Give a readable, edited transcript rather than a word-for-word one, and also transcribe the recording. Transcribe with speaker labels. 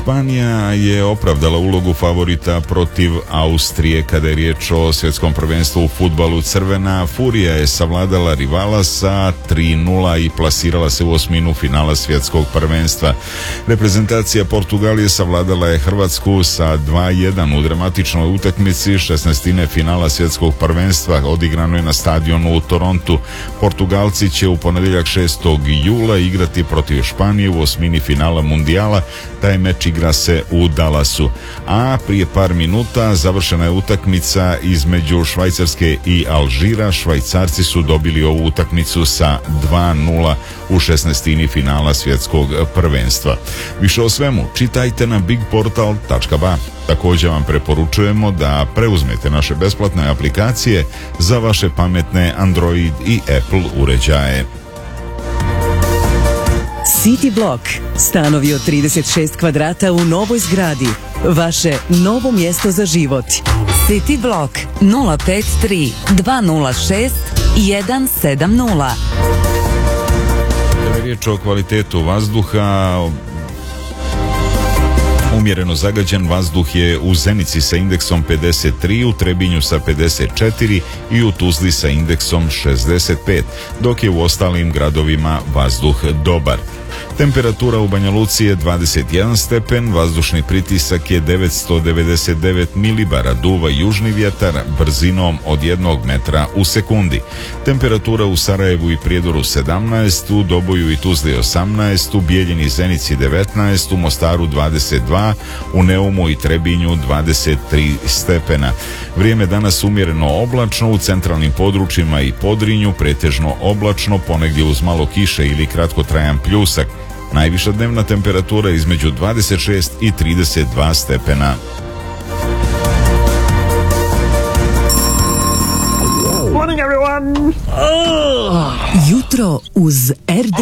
Speaker 1: Španija je opravdala ulogu favorita protiv Austrije kada je riječ o svjetskom prvenstvu u fudbalu. Crvena Furija je savladala rivala sa 3:0 i plasirala se u osminu finala svjetskog prvenstva. Reprezentacija Portugalije savladala je Hrvatsku sa 2:1 u dramatičnoj utakmici 16. finala svjetskog prvenstva odigrano je na stadionu u Torontu. Portugalci će u ponedjeljak 6. jula igrati protiv Španije u osmini finala mundijala. Taj meč igra se u Dallasu. A prije par minuta završena je utakmica između Švajcarske i Alžira. Švajcarci su dobili ovu utakmicu sa 2:0 u 16. finala svjetskog prvenstva. Više o svemu čitajte na bigportal.ba. Također vam preporučujemo da preuzmete naše besplatne aplikacije za vaše pametne Android i Apple uređaje.
Speaker 2: City Block. Stanovi od 36 kvadrata u novoj zgradi. Vaše novo mjesto za život.
Speaker 3: City Block 053 206 170.
Speaker 1: Kada je riječ o kvalitetu vazduha, umjereno zagađen vazduh je u Zenici sa indeksom 53, u Trebinju sa 54 i u Tuzli sa indeksom 65, dok je u ostalim gradovima vazduh dobar. Temperatura u Banja Luci je 21 stepen, vazdušni pritisak je 999 milibara, duva južni vjetar brzinom od 1 metra u sekundi. Temperatura u Sarajevu i Prijedoru 17, u Doboju i Tuzli 18, u Bijeljini i Zenici 19, u Mostaru 22, u Neumu i Trebinju 23 stepena. Vrijeme danas umjereno oblačno, u centralnim područjima i Podrinju pretežno oblačno, ponegdje uz malo kiše ili kratkotrajan pljusak. Najviša dnevna temperatura između 26 i 32 stepena.
Speaker 2: Jutro uz RD.